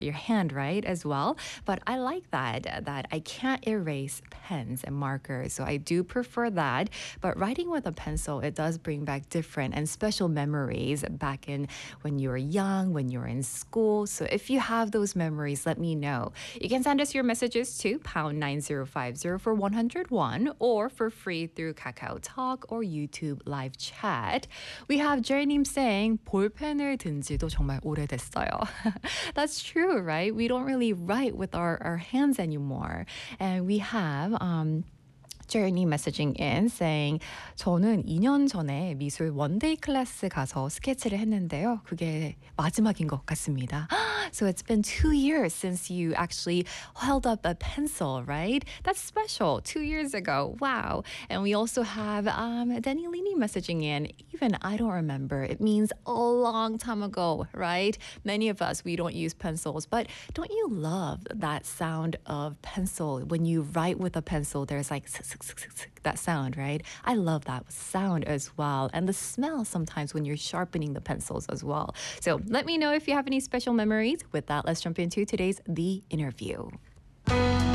your hand, right, as well. But I like that I can't erase pens and markers. So I do prefer that. But writing with a pencil, it does bring back different and special memories back in when you were young, when you were in school. So if you have those memories, let me know. You can send us your messages to pound 9050 for 101 or for free through Kakao Talk or YouTube live chat. We have Jer님 saying 볼펜을 든 지도 정말 오래됐어요. That's true, right? We don't really write with our hands anymore. And we have Journey messaging in saying 저는 2년 전에 미술 원데이 클래스 가서 스케치를 했는데요. 그게 마지막인 것 같습니다. So it's been 2 years since you actually held up a pencil, right? That's special. 2 years ago. Wow. And we also have Danielini messaging in. Even I don't remember. It means a long time ago, right? Many of us, we don't use pencils, but don't you love that sound of pencil? When you write with a pencil, there's like that sound, right? I love that sound as well. And the smell sometimes when you're sharpening the pencils as well. So let me know if you have any special memories. With that, let's jump into today's The Interview.